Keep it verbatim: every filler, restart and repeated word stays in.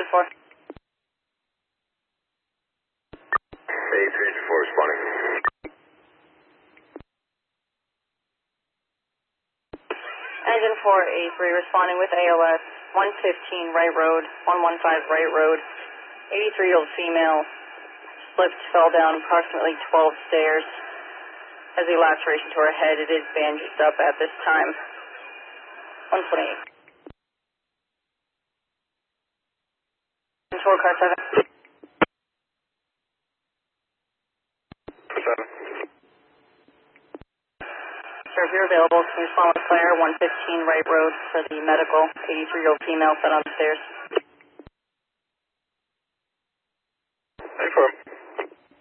four. eighty-three engine four responding. Engine four eighty-three responding with A L S, one fifteen right road, one fifteen right road, eighty-three-year-old female, slipped, fell down approximately twelve stairs. Has a laceration to her head. It is bandaged up at this time. one twenty-eight. Control car seven. seven. Sir, if you're available, can you respond with Claire, one fifteen right road for the medical, eighty-three-year-old female fell downstairs.